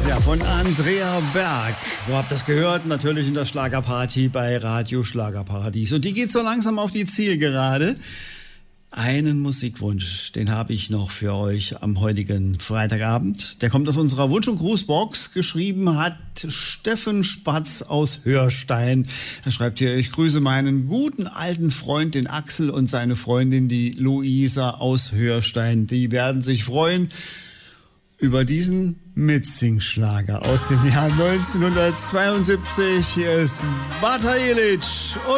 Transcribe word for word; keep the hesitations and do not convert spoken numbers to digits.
Ja, von Andrea Berg. Wo habt ihr das gehört? Natürlich in der Schlagerparty bei Radio Schlagerparadies. Und die geht so langsam auf die Zielgerade. Einen Musikwunsch, den habe ich noch für euch am heutigen Freitagabend. Der kommt aus unserer Wunsch- und Grußbox. Geschrieben hat Steffen Spatz aus Hörstein. Er schreibt hier: Ich grüße meinen guten alten Freund, den Axel, und seine Freundin, die Luisa aus Hörstein. Die werden sich freuen über diesen Mitsingschlager aus dem Jahr neunzehnhundertzweiundsiebzig. Hier ist Bata Ilic und